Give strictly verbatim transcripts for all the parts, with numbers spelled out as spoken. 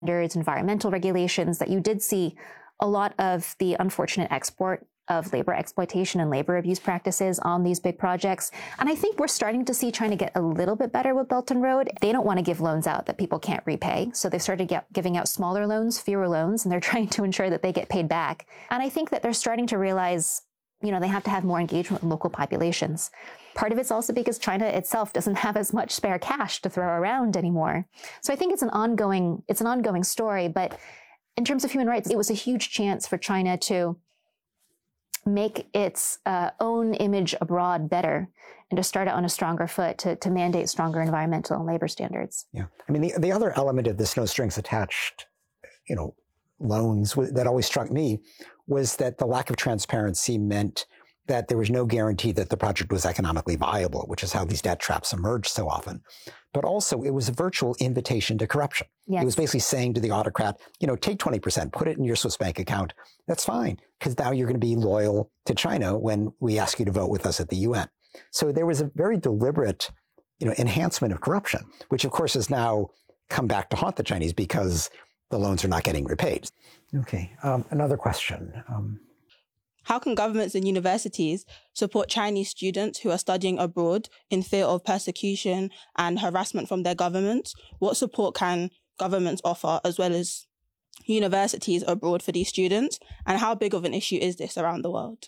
standards, environmental regulations, that you did see a lot of the unfortunate export of labor exploitation and labor abuse practices on these big projects. And I think we're starting to see China get a little bit better with Belt and Road. They don't want to give loans out that people can't repay. So they've started get, giving out smaller loans, fewer loans, and they're trying to ensure that they get paid back. And I think that they're starting to realize, you know, they have to have more engagement with local populations. Part of it's also because China itself doesn't have as much spare cash to throw around anymore. So I think it's an ongoing, it's an ongoing story. But in terms of human rights, it was a huge chance for China to make its uh, own image abroad better and to start out on a stronger foot to, to mandate stronger environmental and labor standards. Yeah. I mean, the, the other element of this no strings attached, you know, loans that always struck me was that the lack of transparency meant that there was no guarantee that the project was economically viable, which is how these debt traps emerge so often. But also, it was a virtual invitation to corruption. Yes. It was basically saying to the autocrat, you know, take twenty percent, put it in your Swiss bank account. That's fine, because now you're going to be loyal to China when we ask you to vote with us at the U N. So there was a very deliberate, you know, enhancement of corruption, which of course has now come back to haunt the Chinese because the loans are not getting repaid. Okay, um, another question. Um, How can governments and universities support Chinese students who are studying abroad in fear of persecution and harassment from their governments? What support can governments offer, as well as universities abroad, for these students? And how big of an issue is this around the world?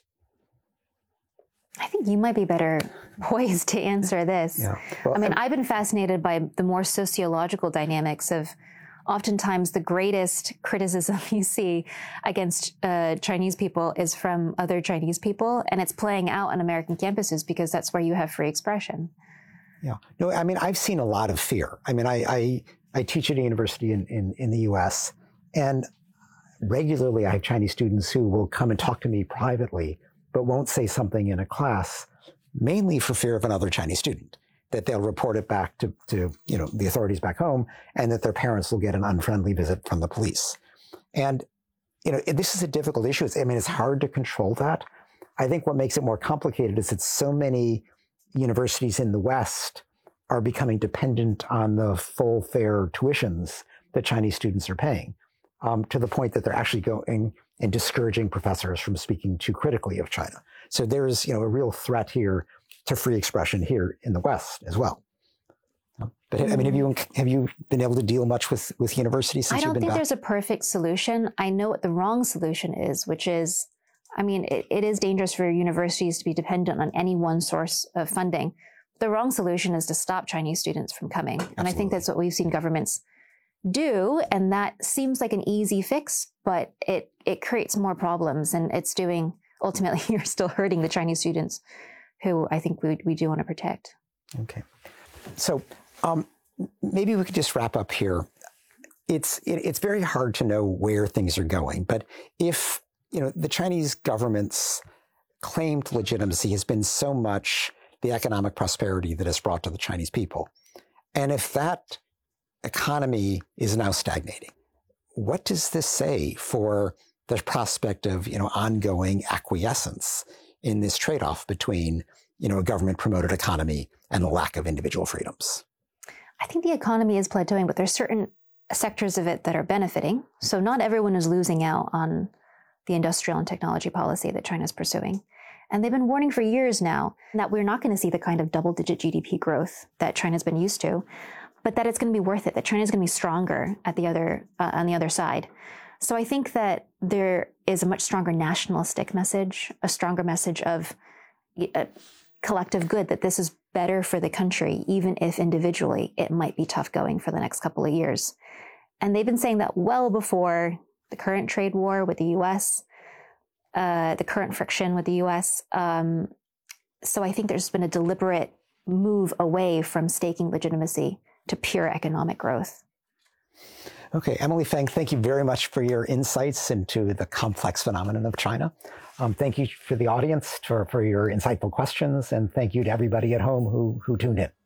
I think you might be better poised to answer this. Yeah. Well, I mean, I'm, I've been fascinated by the more sociological dynamics of oftentimes the greatest criticism you see against uh, Chinese people is from other Chinese people, and it's playing out on American campuses because that's where you have free expression. Yeah. No, I mean, I've seen a lot of fear. I mean, I I, I teach at a university in, in, in the U S, and regularly I have Chinese students who will come and talk to me privately, but won't say something in a class, mainly for fear of another Chinese student, that they'll report it back to, to, you know, the authorities back home, and that their parents will get an unfriendly visit from the police. And, you know, this is a difficult issue. It's, I mean, it's hard to control that. I think what makes it more complicated is that so many universities in the West are becoming dependent on the full fare tuitions that Chinese students are paying, um, to the point that they're actually going and discouraging professors from speaking too critically of China. So there's, you know, a real threat here to free expression here in the West as well. But I mean, have you have you been able to deal much with, with universities since I don't you've been think back? there's a perfect solution. I know what the wrong solution is, which is, I mean, it, it is dangerous for universities to be dependent on any one source of funding. The wrong solution is to stop Chinese students from coming. Absolutely. And I think that's what we've seen governments do. And that seems like an easy fix, but it, it creates more problems, and it's doing, ultimately, you're still hurting the Chinese students who I think we, we do want to protect. Okay. So um, maybe we could just wrap up here. It's, it, it's very hard to know where things are going, but if, you know, the Chinese government's claim to legitimacy has been so much the economic prosperity that it's brought to the Chinese people, and if that economy is now stagnating, what does this say for the prospect of, you know, ongoing acquiescence in this trade-off between, you know, a government-promoted economy and the lack of individual freedoms? I think the economy is plateauing, but there's certain sectors of it that are benefiting. So not everyone is losing out on the industrial and technology policy that China's pursuing. And they've been warning for years now that we're not going to see the kind of double-digit G D P growth that China's been used to, but that it's going to be worth it, that China's going to be stronger at the other, uh, on the other side. So I think that there is a much stronger nationalistic message, a stronger message of a collective good, that this is better for the country, even if individually it might be tough going for the next couple of years. And they've been saying that well before the current trade war with the U S, uh, the current friction with the U S. Um, so I think there's been a deliberate move away from staking legitimacy to pure economic growth. Okay, Emily Feng, thank you very much for your insights into the complex phenomenon of China. Um, thank you for the audience for, for your insightful questions, and thank you to everybody at home who, who tuned in.